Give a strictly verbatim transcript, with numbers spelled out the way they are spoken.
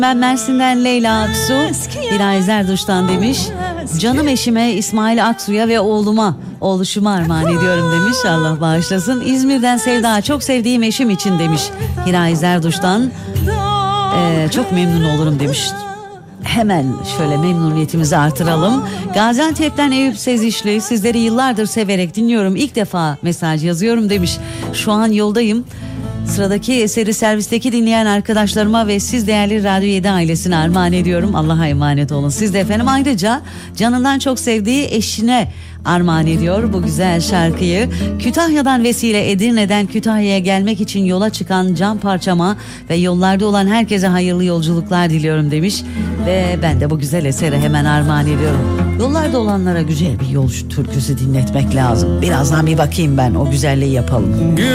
Ben Mersin'den Leyla Aksu, İlay Zerduş'tan demiş. Canım eşime İsmail Aksu'ya ve oğluma, oğluşuma armağan ediyorum demiş. Allah bağışlasın. İzmir'den Sevda, çok sevdiğim eşim için demiş. İlay Zerduş'tan ee, çok memnun olurum demiş. Hemen şöyle memnuniyetimizi artıralım. Gaziantep'ten Eyüp Sezişli, sizleri yıllardır severek dinliyorum. İlk defa mesaj yazıyorum demiş. Şu an yoldayım. Sıradaki eseri servisteki dinleyen arkadaşlarıma ve siz değerli Radyo yedi ailesine armağan ediyorum. Allah'a emanet olun. Siz de efendim, ayrıca canından çok sevdiği eşine armağan ediyor bu güzel şarkıyı. Kütahya'dan vesile Edirne'den Kütahya'ya gelmek için yola çıkan can parçama ve yollarda olan herkese hayırlı yolculuklar diliyorum demiş. Ve ben de bu güzel eseri hemen armağan ediyorum. Yollarda olanlara güzel bir yol türküsü dinletmek lazım. Birazdan bir bakayım ben, o güzelliği yapalım.